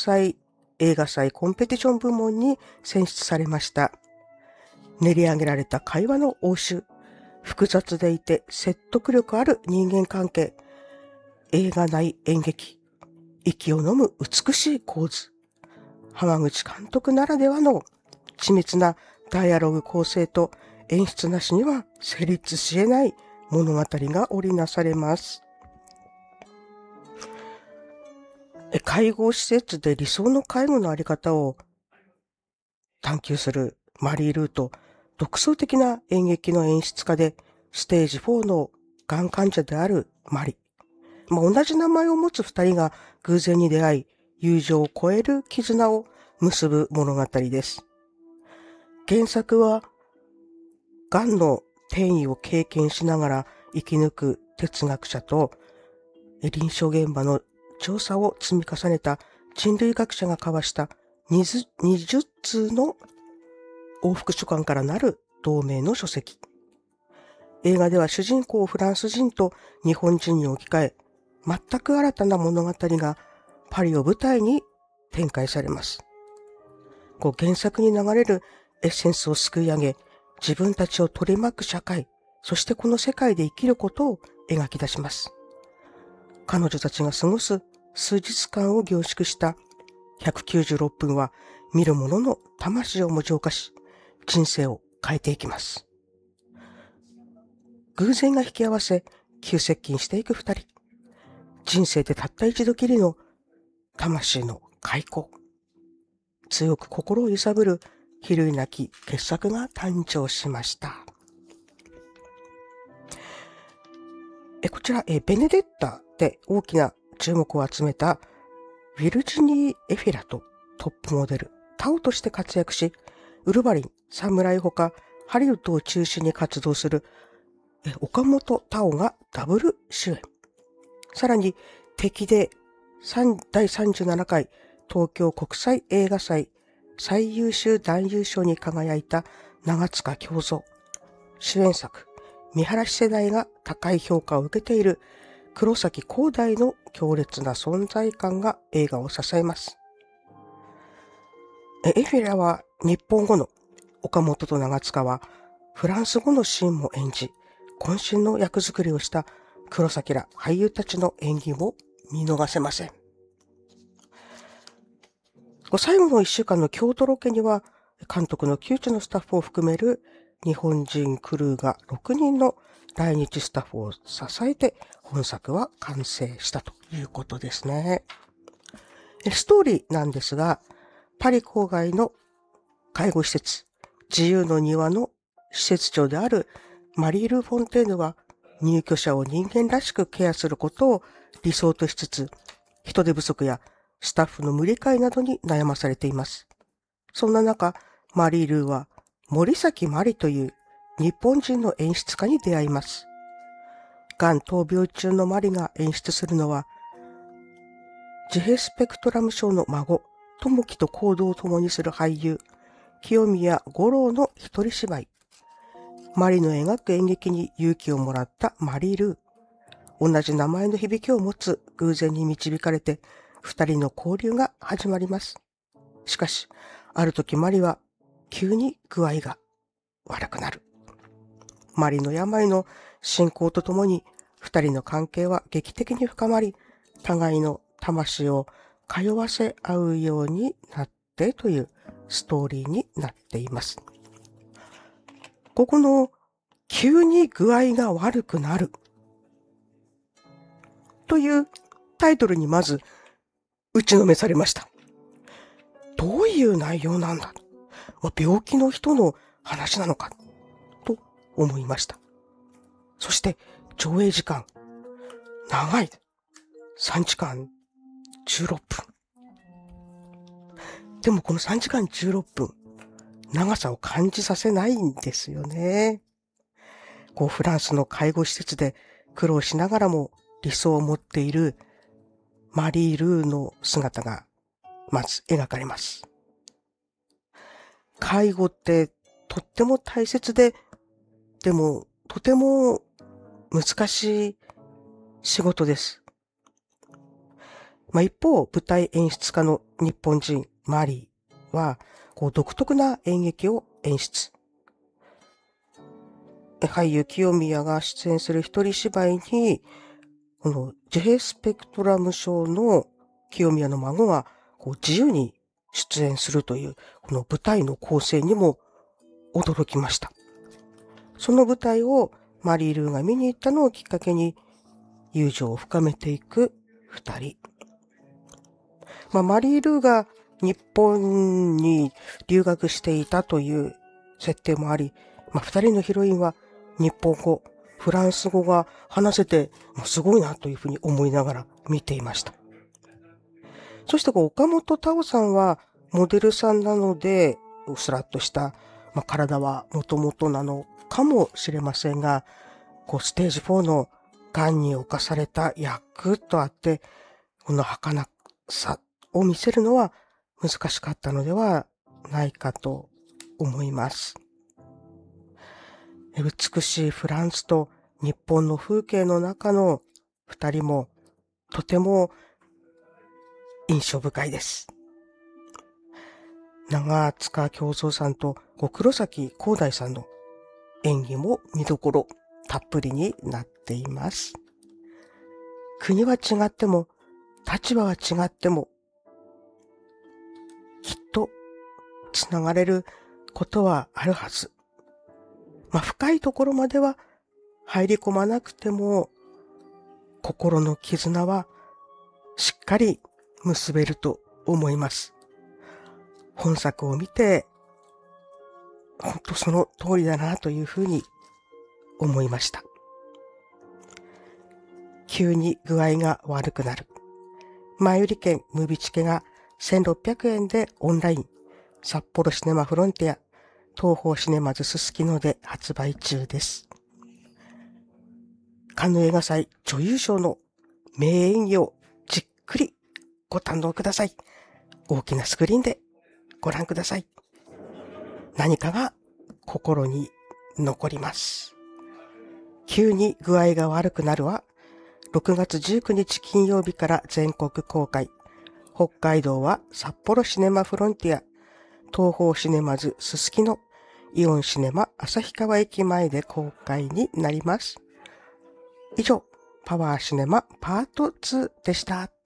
際映画祭コンペティション部門に選出されました。練り上げられた会話の応酬、複雑でいて説得力ある人間関係、映画内演劇、息を飲む美しい構図、濱口監督ならではの緻密なダイアログ構成と演出なしには成立し得ない物語が織りなされます。介護施設で理想の介護のあり方を探求するマリー・ルーと、独創的な演劇の演出家でステージ4のがん患者であるマリ。同じ名前を持つ二人が偶然に出会い、友情を超える絆を結ぶ物語です。原作は、がんの転移を経験しながら生き抜く哲学者と、臨床現場の調査を積み重ねた人類学者が交わした20通の往復書簡からなる同名の書籍。映画では主人公をフランス人と日本人に置き換え、全く新たな物語がパリを舞台に展開されます。原作に流れるエッセンスをすくい上げ、自分たちを取り巻く社会、そしてこの世界で生きることを描き出します。彼女たちが過ごす数日間を凝縮した196分は、見る者の魂をも浄化し、人生を変えていきます。偶然が引き合わせ、急接近していく二人。人生でたった一度きりの魂の開口。強く心を揺さぶる比類なき傑作が誕生しました。こちら、ベネデッタで大きな注目を集めたヴィルジニー・エフィラとトップモデル、タオとして活躍し、ウルヴァリン、サムライほかハリウッドを中心に活動する岡本タオがダブル主演。さらに、敵で第37回東京国際映画祭最優秀男優賞に輝いた長塚京三。主演作、見晴らし世代が高い評価を受けている黒崎光大の強烈な存在感が映画を支えます。エフィラは日本語の、岡本と長塚はフランス語のシーンも演じ、渾身の役作りをした黒崎ら俳優たちの演技も見逃せません。最後の1週間の京都ロケには、監督の旧知のスタッフを含める日本人クルーが6人の来日スタッフを支えて本作は完成したということですね。ストーリーなんですが、パリ郊外の介護施設、自由の庭の施設長であるマリール・フォンテーヌは入居者を人間らしくケアすることを理想としつつ、人手不足やスタッフの無理解などに悩まされています。そんな中、マリールは森崎まりという日本人の演出家に出会います。がん闘病中のマリが演出するのは、自閉スペクトラム症の孫、智樹と行動を共にする俳優、清宮五郎の一人芝居。マリの描く演劇に勇気をもらったマリールー。同じ名前の響きを持つ偶然に導かれて、二人の交流が始まります。しかし、ある時マリは急に具合が悪くなる。マリの病の進行とともに、二人の関係は劇的に深まり、互いの魂を通わせ合うようになってというストーリーになっています。ここの急に具合が悪くなるというタイトルにまず打ちのめされました。どういう内容なんだ、病気の人の話なのかと思いました。そして上映時間長い、3時間16分。でもこの3時間16分、長さを感じさせないんですよね。フランスの介護施設で苦労しながらも理想を持っているマリー・ルーの姿がまず描かれます。介護ってとっても大切で、でもとても難しい仕事です。 一方、舞台演出家の日本人マリーは、独特な演劇を演出。俳優清宮が出演する一人芝居に、この自閉スペクトラム症の清宮の孫が自由に出演するという、この舞台の構成にも驚きました。その舞台をマリー・ルーが見に行ったのをきっかけに、友情を深めていく二人。マリー・ルーが日本に留学していたという設定もあり、二人のヒロインは日本語、フランス語が話せて、すごいなというふうに思いながら見ていました。そして岡本太郎さんはモデルさんなので、スラッとした、体はもともとなのかもしれませんが、ステージ4の癌に侵された役とあって、この儚さを見せるのは難しかったのではないかと思います。美しいフランスと日本の風景の中の二人もとても印象深いです。長塚京三さんと黒崎光大さんの演技も見どころたっぷりになっています。国は違っても、立場は違っても、きっとつながれることはあるはず。深いところまでは入り込まなくても、心の絆はしっかり結べると思います。本作を見て、本当その通りだなというふうに思いました。急に具合が悪くなる。前売り券ムービチケが1600円でオンライン、札幌シネマフロンティア、東宝シネマズすすきので発売中です。カンヌ映画祭女優賞の名演技をじっくりご堪能ください。大きなスクリーンでご覧ください。何かが心に残ります。急に具合が悪くなるは、6月19日金曜日から全国公開。北海道は札幌シネマフロンティア、東宝シネマズすすきの、イオンシネマ旭川駅前で公開になります。以上、パワーシネマパート2でした。